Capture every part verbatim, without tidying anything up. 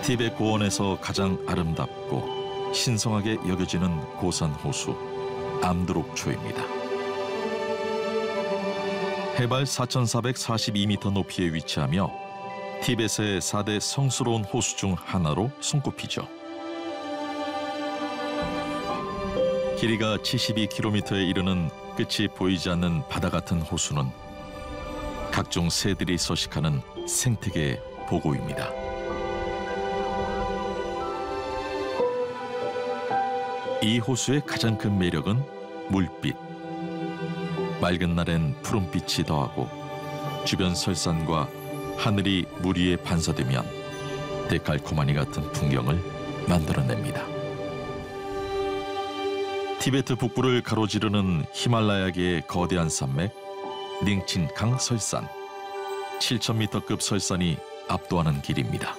티벳 고원에서 가장 아름답고 신성하게 여겨지는 고산 호수 암드록초입니다. 해발 사천사백사십이 미터 높이에 위치하며 티벳의 사 대 성스러운 호수 중 하나로 손꼽히죠. 길이가 칠십이 킬로미터에 이르는 끝이 보이지 않는 바다 같은 호수는 각종 새들이 서식하는 생태계의 보고입니다. 이 호수의 가장 큰 매력은 물빛. 맑은 날엔 푸른빛이 더하고 주변 설산과 하늘이 물 위에 반사되면 데칼코마니 같은 풍경을 만들어냅니다. 티베트 북부를 가로지르는 히말라야계의 거대한 산맥 닝칭강 설산. 칠천 미터급 설산이 압도하는 길입니다.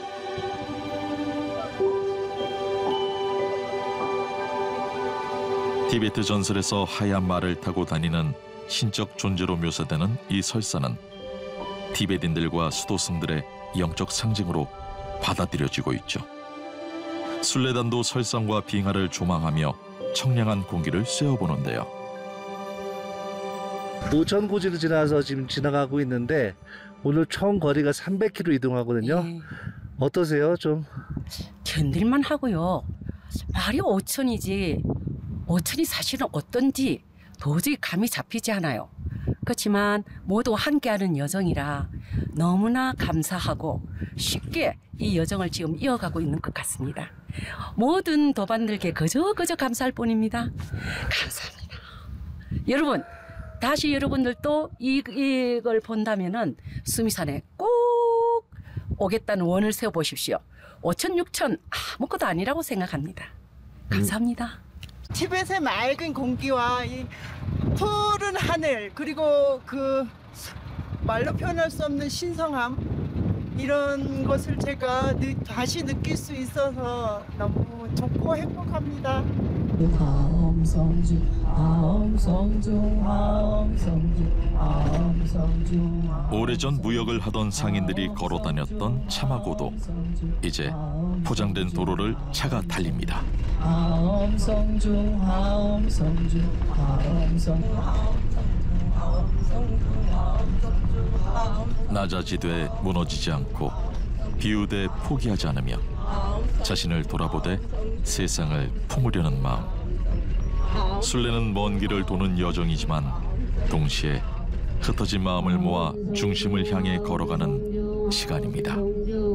티베트 전설에서 하얀 말을 타고 다니는 신적 존재로 묘사되는 이 설산은 티베트인들과 수도승들의 영적 상징으로 받아들여지고 있죠. 순례단도 설산과 빙하를 조망하며 청량한 공기를 쐬어보는데요. 노천고지를 지나서 지금 지나가고 있는데 오늘 총 거리가 삼백 킬로미터 이동하거든요. 네. 어떠세요? 좀 견딜만 하고요. 말이 오천이지 오천이 사실은 어떤지 도저히 감이 잡히지 않아요. 그렇지만 모두 함께하는 여정이라 너무나 감사하고 쉽게 이 여정을 지금 이어가고 있는 것 같습니다. 모든 도반들께 그저 그저 감사할 뿐입니다. 감사합니다. 여러분, 다시 여러분들도 이, 이걸 본다면은 수미산에 꼭 오겠다는 원을 세워보십시오. 오천, 육천 아무것도 아니라고 생각합니다. 감사합니다. 티벳의 맑은 공기와 이 푸른 하늘, 그리고 그 말로 표현할 수 없는 신성함, 이런 것을 제가 느, 다시 느낄 수 있어서 너무 좋고 행복합니다. 오래전 무역을 하던 상인들이 걸어 다녔던 차마고도 이제 포장된 도로를 차가 달립니다. 낮아지되 무너지지 않고 비우되 포기하지 않으며 자신을 돌아보되 세상을 품으려는 마음. 순례는 먼 길을 도는 여정이지만 동시에 흩어진 마음을 모아 중심을 향해 걸어가는 시간입니다.